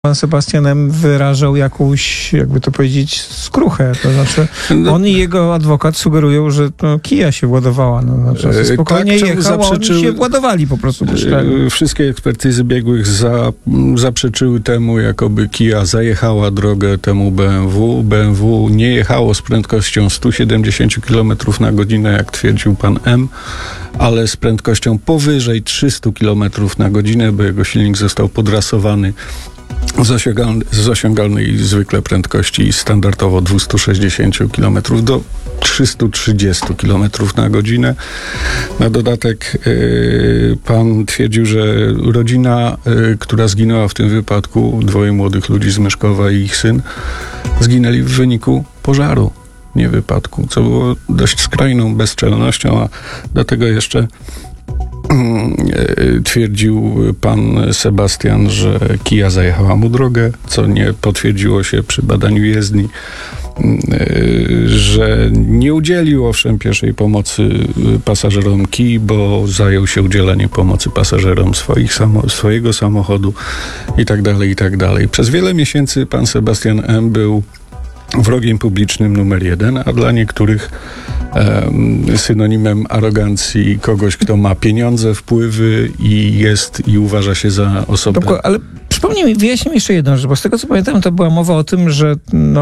Pan Sebastian M. wyrażał jakąś, jakby to powiedzieć, skruchę. To znaczy, on i jego adwokat sugerują, że kija się władowała. Spokojnie tak, jechał, oni się władowali po prostu. Wszystkie ekspertyzy biegłych zaprzeczyły temu, jakoby kija zajechała drogę temu BMW. BMW nie jechało z prędkością 170 km na godzinę, jak twierdził pan M., ale z prędkością powyżej 300 km na godzinę, bo jego silnik został podrasowany z osiągalnej zwykle prędkości standardowo 260 km do 330 km na godzinę. Na dodatek pan twierdził, że rodzina, która zginęła w tym wypadku, dwoje młodych ludzi z Myszkowa i ich syn, zginęli w wyniku pożaru, nie wypadku, co było dość skrajną bezczelnością, a do tego jeszcze twierdził pan Sebastian, że kija zajechała mu drogę, co nie potwierdziło się przy badaniu jezdni, że nie udzielił owszem pierwszej pomocy pasażerom kij, bo zajął się udzielaniem pomocy pasażerom swojego samochodu i tak dalej. Przez wiele miesięcy pan Sebastian M. był wrogiem publicznym numer 1, a dla niektórych synonimem arogancji kogoś, kto ma pieniądze, wpływy i uważa się za osobę. Ale przypomnij mi, wyjaśnij mi jeszcze jedną rzecz, bo z tego co pamiętam, to była mowa o tym, że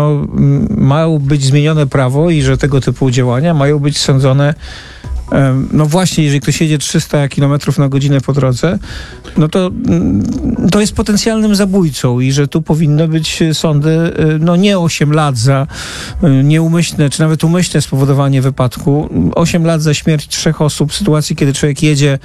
ma być zmienione prawo i że tego typu działania mają być sądzone. No właśnie, jeżeli ktoś jedzie 300 km na godzinę po drodze, no to jest potencjalnym zabójcą i że tu powinny być sądy, nie 8 lat za nieumyślne, czy nawet umyślne spowodowanie wypadku, 8 lat za śmierć 3 osób w sytuacji, kiedy człowiek jedzie,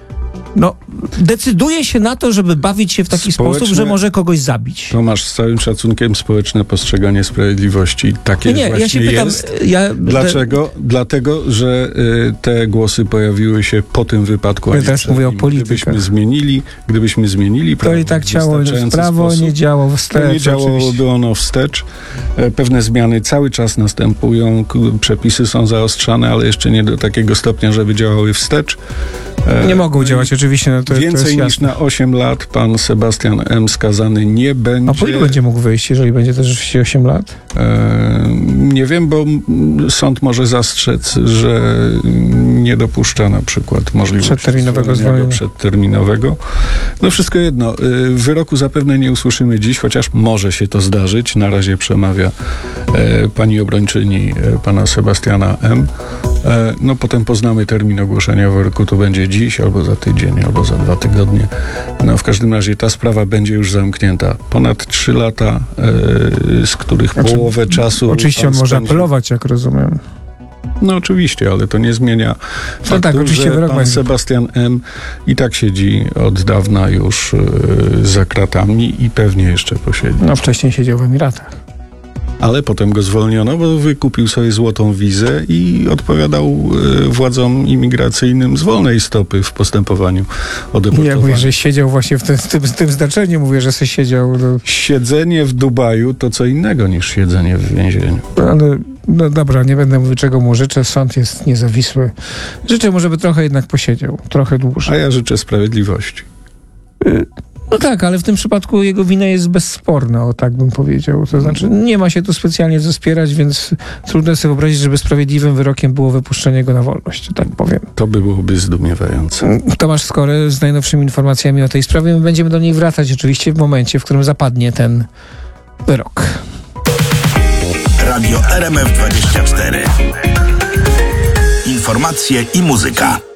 decyduje się na to, żeby bawić się w taki sposób, że może kogoś zabić. Tomasz, z całym szacunkiem, społeczne postrzeganie sprawiedliwości takie właśnie jest. Dlaczego? Dlatego, że te głosy pojawiły się po tym wypadku. Ja teraz mówię o politykach. Gdybyśmy zmienili prawo, to i tak prawo nie działało wstecz. To nie działałoby ono wstecz. Pewne zmiany cały czas następują. Przepisy są zaostrzane, ale jeszcze nie do takiego stopnia, żeby działały wstecz. Nie mogą działać oczywiście. Więcej niż na 8 lat pan Sebastian M. skazany nie będzie. A po ile będzie mógł wyjść, jeżeli będzie też rzeczywiście 8 lat? Nie wiem, bo sąd może zastrzec, że nie dopuszcza na przykład możliwości przedterminowego. No wszystko jedno. Wyroku zapewne nie usłyszymy dziś, chociaż może się to zdarzyć. Na razie przemawia pani obrończyni pana Sebastiana M. Potem poznamy termin ogłoszenia wyroku. To będzie dziś, albo za tydzień, albo za 2 tygodnie. W każdym razie ta sprawa będzie już zamknięta. Ponad 3 lata, z których połowę czasu... Oczywiście on może apelować, jak rozumiem. No oczywiście, ale to nie zmienia faktu, że pan Sebastian M. i tak siedzi od dawna już za kratami i pewnie jeszcze posiedzi. Wcześniej siedział w Emiratach. Ale potem go zwolniono, bo wykupił sobie złotą wizę i odpowiadał władzom imigracyjnym z wolnej stopy w postępowaniu o deportowanie. Ja mówię, że siedział właśnie w tym znaczeniu, mówię, że sobie siedział. Siedzenie w Dubaju to co innego niż siedzenie w więzieniu. Ale dobra, nie będę mówił, czego mu życzę. Sąd jest niezawisły. Życzę mu, żeby trochę jednak posiedział. Trochę dłużej. A ja życzę sprawiedliwości. Tak, ale w tym przypadku jego wina jest bezsporna, tak bym powiedział. To znaczy nie ma się tu specjalnie co spierać, więc trudno sobie wyobrazić, żeby sprawiedliwym wyrokiem było wypuszczenie go na wolność, tak powiem. To byłoby zdumiewające. Tomasz Skory z najnowszymi informacjami o tej sprawie. My będziemy do niej wracać oczywiście w momencie, w którym zapadnie ten wyrok. Radio RMF 24. Informacje i muzyka.